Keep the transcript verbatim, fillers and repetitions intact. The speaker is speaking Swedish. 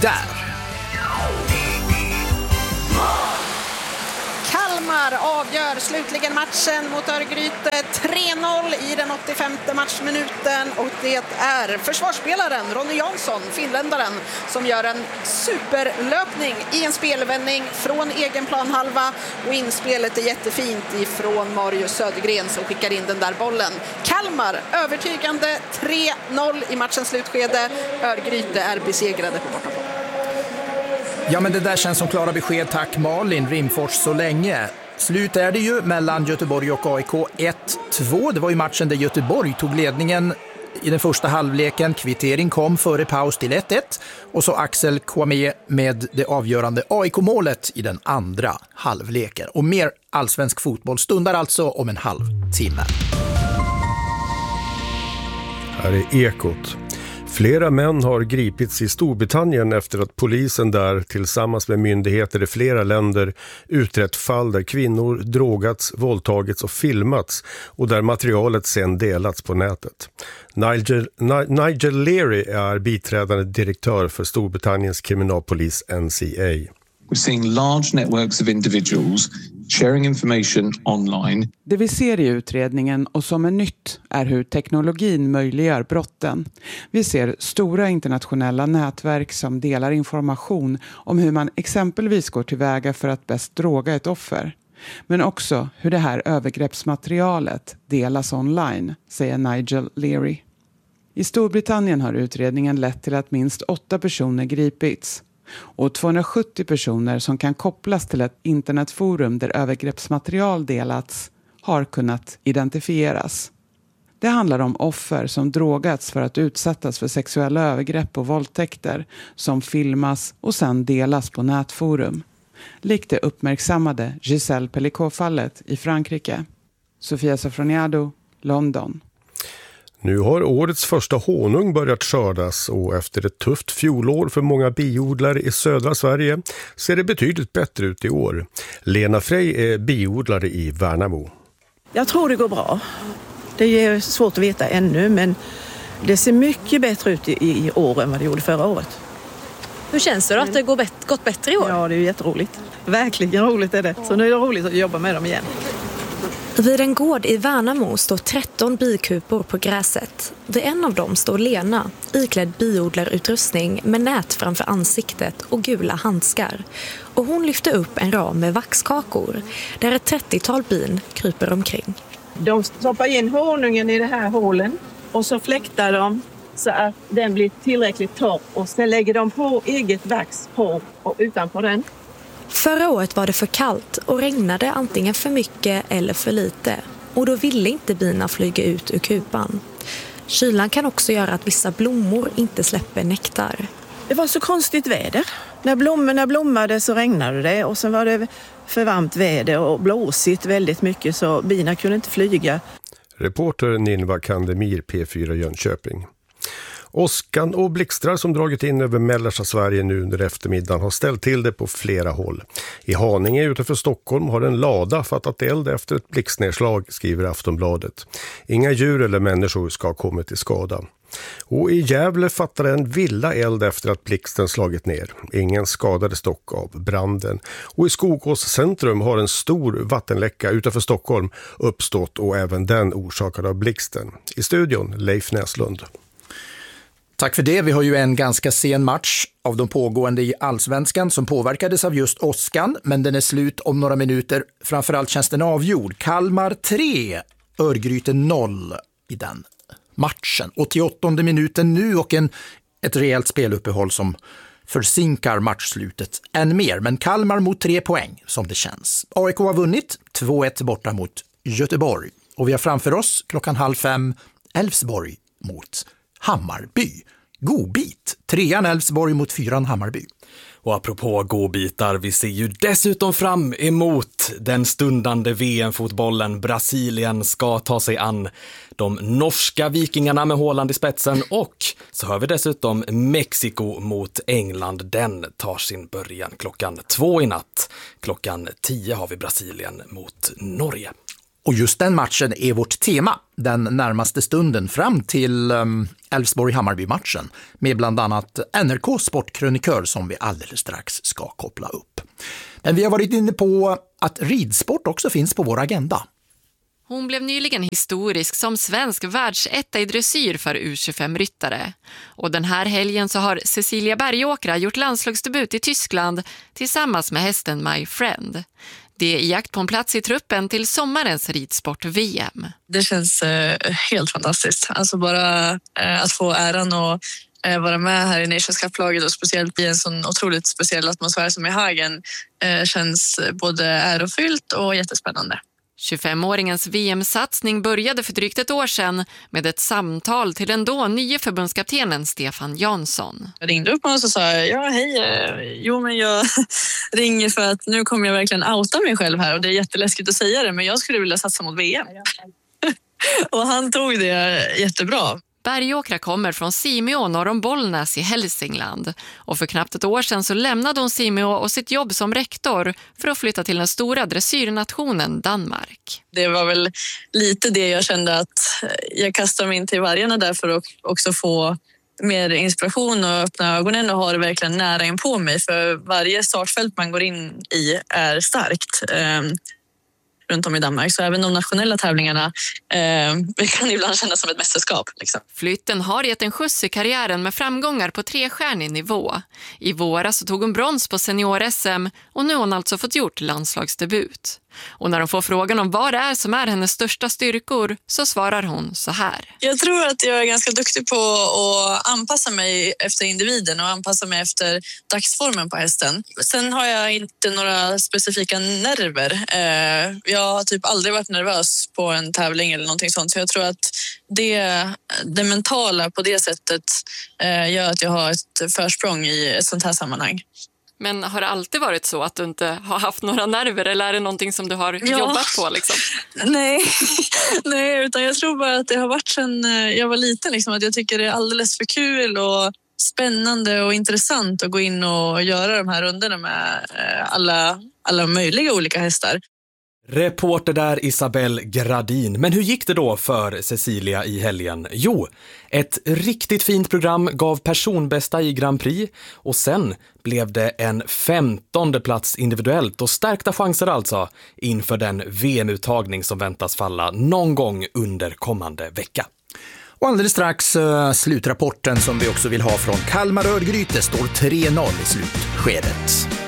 där. Kalmar avgör slutligen matchen mot Örgryte tre noll i den åttiofemte matchminuten, och det är försvarsspelaren Ronny Jansson, finländaren, som gör en superlöpning i en spelvändning från egen planhalva, och inspelet är jättefint ifrån Marius Södergren som skickar in den där bollen. Kalmar övertygande tre noll i matchens slutskede. Örgryte är besegrade på bortaplan. Ja, men det där känns som klara besked. Tack Malin Rimfors så länge. Slut är det ju mellan Göteborg och A I K ett två. Det var ju matchen där Göteborg tog ledningen i den första halvleken. Kvittering kom före paus till ett ett. Och så Axel Kwame med det avgörande A I K-målet i den andra halvleken. Och mer allsvensk fotboll stundar alltså om en halvtimme. Här är Ekot. Flera män har gripits i Storbritannien efter att polisen där tillsammans med myndigheter i flera länder utrett fall där kvinnor drogats, våldtagits och filmats och där materialet sedan delats på nätet. Nigel, Nigel Leary är biträdande direktör för Storbritanniens kriminalpolis N C A. We're seeing large networks of individuals sharing information online. Det vi ser i utredningen och som är nytt är hur teknologin möjliggör brotten. Vi ser stora internationella nätverk som delar information om hur man exempelvis går tillväga för att bäst droga ett offer. Men också hur det här övergreppsmaterialet delas online, säger Nigel Leary. I Storbritannien har utredningen lett till att minst åtta personer gripits. Och tvåhundrasjuttio personer som kan kopplas till ett internetforum där övergreppsmaterial delats har kunnat identifieras. Det handlar om offer som drogats för att utsättas för sexuella övergrepp och våldtäkter som filmas och sedan delas på nätforum. Likt det uppmärksammade Giselle Pellicot-fallet i Frankrike. Sofia Sofroniado, London. Nu har årets första honung börjat skördas och efter ett tufft fjolår för många biodlare i södra Sverige ser det betydligt bättre ut i år. Lena Frey är biodlare i Värnamo. Jag tror det går bra. Det är svårt att veta ännu, men det ser mycket bättre ut i, i år än vad det gjorde förra året. Hur känns det då att det går bet- gått bättre i år? Ja, det är jätteroligt. Verkligen roligt är det. Så nu är det roligt att jobba med dem igen. Vid en gård i Värnamo står tretton bikupor på gräset. Vid en av dem står Lena, iklädd biodlarutrustning med nät framför ansiktet och gula handskar. Och hon lyfter upp en ram med vaxkakor där ett trettiotal bin kryper omkring. De stoppar in honungen i det här hålen och så fläktar de så att den blir tillräckligt torr. Och sen lägger de på eget vax på och utanpå den. Förra året var det för kallt och regnade antingen för mycket eller för lite. Och då ville inte bina flyga ut ur kupan. Kylan kan också göra att vissa blommor inte släpper nektar. Det var så konstigt väder. När blommorna blommade så regnade det och sen var det för varmt väder och blåsigt väldigt mycket så bina kunde inte flyga. Reporter Ninva Kandemir, P fyra Jönköping. Åskan och blixtrar som dragit in över mellersta Sverige nu under eftermiddagen har ställt till det på flera håll. I Haninge utanför Stockholm har en lada fattat eld efter ett blixtnedslag, skriver Aftonbladet. Inga djur eller människor ska ha kommit till skada. Och i Gävle fattade en villa eld efter att blixten slagit ner. Ingen skadades dock av branden. Och i Skogås centrum har en stor vattenläcka utanför Stockholm uppstått och även den orsakad av blixten. I studion Leif Näslund. Tack för det. Vi har ju en ganska sen match av de pågående i Allsvenskan som påverkades av just åskan, men den är slut om några minuter. Framförallt känns den avgjord. Kalmar tre, Örgryte noll i den matchen. åttioåttonde minuten nu och en, ett rejält speluppehåll som försinkar matchslutet än mer. Men Kalmar mot tre poäng som det känns. A I K har vunnit två ett borta mot Göteborg. Och vi har framför oss klockan halv fem Elfsborg mot Hammarby. Godbit. Trean Elfsborg mot fyran Hammarby. Och apropå godbitar, vi ser ju dessutom fram emot den stundande V M-fotbollen. Brasilien ska ta sig an de norska vikingarna med Haaland i spetsen. Och så hör vi dessutom Mexiko mot England. Den tar sin början klockan två i natt. Klockan tio har vi Brasilien mot Norge. Och just den matchen är vårt tema den närmaste stunden fram till um, Elfsborg-Hammarby-matchen med bland annat N R K sportkrönikör som vi alldeles strax ska koppla upp. Men vi har varit inne på att ridsport också finns på vår agenda. Hon blev nyligen historisk som svensk världsetta i dressyr för U tjugofem-ryttare. Och den här helgen så har Cecilia Bergåkra gjort landslagsdebut i Tyskland tillsammans med hästen My Friend. Det är i jakt på en plats i truppen till sommarens ridsport-V M. Det känns eh, helt fantastiskt. Alltså bara eh, att få äran och eh, vara med här i Nations Cup-laget och speciellt i en sån otroligt speciell atmosfär som i Hagen eh, känns både ärofyllt och jättespännande. tjugofemåringens V M-satsning började för drygt ett år sedan med ett samtal till den då nya förbundskaptenen Stefan Jansson. Jag ringde upp honom och så sa jag, ja hej, jo men jag ringer för att nu kommer jag verkligen outa mig själv här och det är jätteläskigt att säga det men jag skulle vilja satsa mot V M. Och han tog det jättebra. Bergåkra kommer från Simeo norr om Bollnäs i Hälsingland och för knappt ett år sedan så lämnade hon Simeo och sitt jobb som rektor för att flytta till den stora dressyrnationen Danmark. Det var väl lite det jag kände att jag kastade mig in till vargarna där för att också få mer inspiration och öppna ögonen och ha det verkligen nära in på mig för varje startfält man går in i är starkt. Runt om i Danmark. Så även de nationella tävlingarna eh, kan ibland kännas som ett mästerskap. Liksom. Flytten har gett en skjuts i karriären med framgångar på trestjärnig nivå. I våras så tog hon brons på senior-S M och nu har hon alltså fått gjort landslagsdebut. Och när hon får frågan om vad det är som är hennes största styrkor så svarar hon så här. Jag tror att jag är ganska duktig på att anpassa mig efter individen och anpassa mig efter dagsformen på hästen. Sen har jag inte några specifika nerver. Jag har typ aldrig varit nervös på en tävling eller någonting sånt. Så jag tror att det, det mentala på det sättet gör att jag har ett försprång i ett sånt här sammanhang. Men har det alltid varit så att du inte har haft några nerver eller är det någonting som du har ja. jobbat på? Liksom? Nej. Nej, utan jag tror bara att det har varit sedan jag var liten. Liksom, att jag tycker det är alldeles för kul och spännande och intressant att gå in och göra de här rundorna med alla, alla möjliga olika hästar. Reporter där Isabelle Gradin. Men hur gick det då för Cecilia i helgen? Jo, ett riktigt fint program gav personbästa i Grand Prix och sen blev det en femtonde plats individuellt och stärkta chanser alltså inför den V M-uttagning som väntas falla någon gång under kommande vecka. Och alldeles strax uh, slutrapporten som vi också vill ha från Kalmar Örgryte står tre noll i slutskedet.